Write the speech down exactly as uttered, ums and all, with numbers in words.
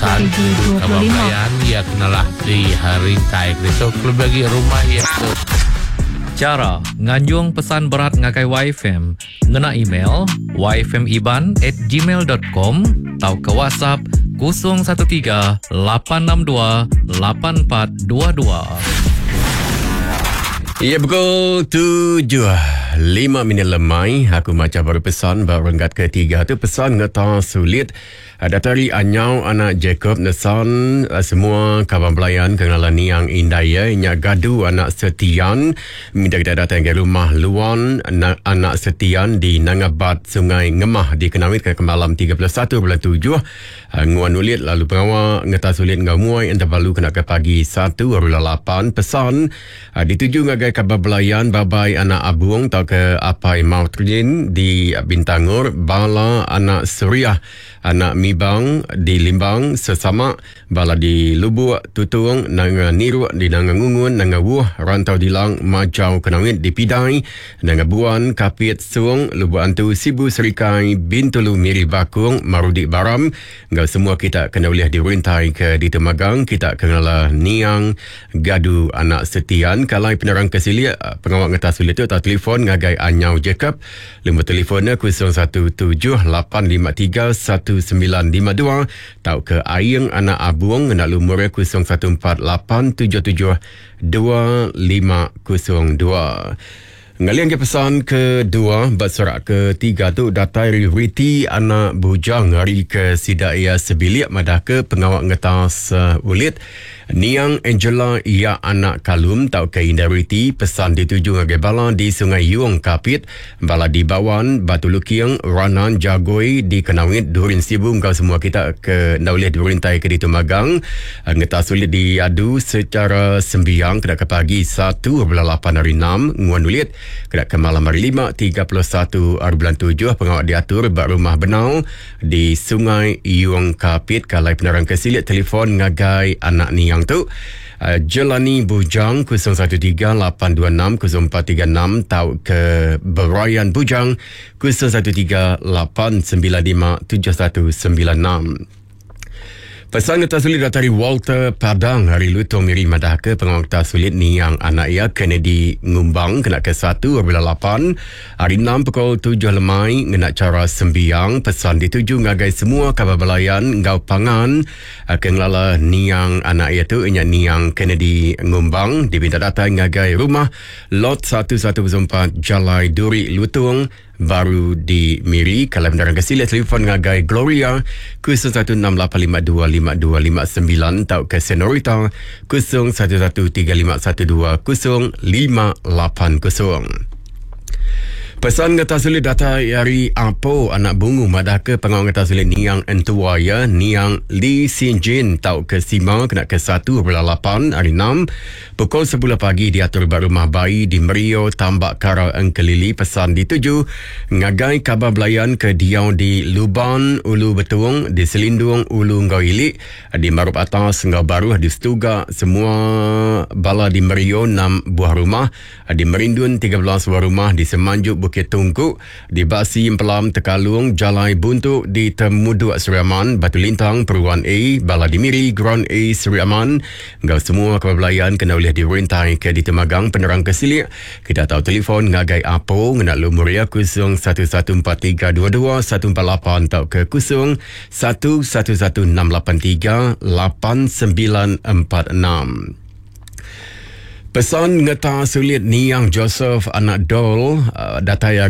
Satu kababayan ya kenalah di hari tai so kalau bagi rumah ya so. Cara nganjung pesan berat ngakai Y F M ngena email y f m iban at gmail dot com atau ke WhatsApp kosong satu tiga lapan enam dua lapan empat dua dua. Ya, pukul tujuh lima minit lemai. Aku macam baru pesan baru renggat ketiga tu pesan ngata sulit. Datari anyau anak Jacob nesan semua kawan pelayan kenalan yang indah ya. Nya gadu anak Setian minta kita datang ke rumah Luan anak Setian di Nangabat Sungai Ngemah di Kenawit ke malam tiga puluh satu bulan tujuh. Nguan ulit lalu pengawal ngata sulit ngamuai entah balu kena ke pagi satu bulan lapan pesan dituju ngagai kabar belayan babai anak Abung tau ke Apai Mautrin di Bintangur bala anak Suriah anak Mibang di Limbang sesama bala di Lubuk Tutung nanga Niru di nanga Ngungun nanga Wuh Rantau Dilang Majau Kenawit di Pidai nanga Buan Kapit Suung Lubuk Antu Sibu Serikai Bintulu Miri Bakung Marudik Baram ngau semua kita kena boleh dirintai ke di Temagang kita kenal Niang Gadu anak Setian kalai penerang kesilia pengawal ngata sulit tu atau telefon ngagai Anyau Jacob nombor telefonnya kosong satu tujuh lapan lima tiga satu sembilan lima dua tau ke Ayeng anak Abung nak lumur kosong satu empat lapan tujuh tujuh dua lima kosong dua. Ngalian ke pesan kedua bersorak ketiga tu datai Riti anak Bujang hari ke Sidaya Sebilik madah ke pengawal ngetas uh, ulit Niang Angela ia anak Kalum tau ke Indah Riti pesan dituju ngagai bala di Sungai Yuang Kapit bala di Bawan Batu Lukiang Ranan Jagoi di Kenawit Durin Sibu kau semua kita ke naulih dirintai ke di Tumagang uh, ngetas ulit diadu secara sembiang kena ke pagi satu bulan lapan hari enam nguan ulit kena ke malam hari lima tiga puluh satu hari bulan tujuh pengawal diatur bak rumah benau di Sungai Yuang Kapit kalai penerang kesilit telefon ngagai anak Niang tu uh, Jelani Bujang kosong satu tiga lapan dua enam kosong empat tiga enam tau ke Berayan Bujang kosong satu tiga lapan sembilan lima tujuh satu sembilan enam. Pesan ngata sulit dari Walter Padang hari lutung miri madah ke pengawal ngata sulit ni yang anak ia kena di Ngumbang kena ke satu bulan lapan hari enam pukul tujuh lemai ngena cara sembiang pesan dituju ngagai semua kabar belayan ngau pangan kenglala ni yang anak ia tu inya ni yang kena di Ngumbang dibinta datang ngagai rumah lot satu satu empat Jalai Duri Lutung baru di Miri kalau mendarang kesilia telefon ngagai Gloria kosong satu enam lapan lima dua lima dua lima sembilan tau ke Senorita kosong satu satu tiga lima satu dua kosong lima lapan kosong. Pesan ngata sulit data dari Apo anak Bungu madah ke pengawal ngata sulit Niang Entua ya Niang Lee Sin Jin tau ke Sima kena ke satu bulan lapan hari enam pukul sebelas pagi diatur bar rumah bayi di Merio Tambak Kara Engkelili pesan dituju ngagai kabar belayan ke Diau di Luban Ulu Betung di Selindung Ulu Ngau Ilik di Marup Atas Ngau Baru di Setuga semua bala di Merio enam buah rumah di Merindun tiga belas buah rumah di Semanjuk Bukit Tungku di Basi Empelam Tekalung Jalai Buntuk di Temudu Seriaman Batu Lintang Peruan A Bala di Miri Ground A Seriaman ngau semua kebelayan kena boleh dirintai ke di Temagang penerang kesilik kita tahu telefon ngagai Apo ngena lumuria kosong satu satu empat tiga dua dua satu empat lapan tau ke kosong satu satu satu enam lapan tiga lapan sembilan empat enam. Pesan ngeta sulit Niang Joseph anak Dol uh, data